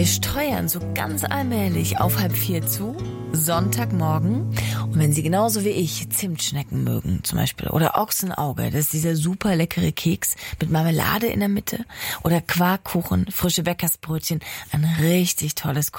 Wir steuern so ganz allmählich auf 3:30 zu, Sonntagmorgen. Und wenn Sie genauso wie ich Zimtschnecken mögen zum Beispiel oder Ochsenauge, das ist dieser super leckere Keks mit Marmelade in der Mitte oder Quarkkuchen, frische Bäckersbrötchen, ein richtig tolles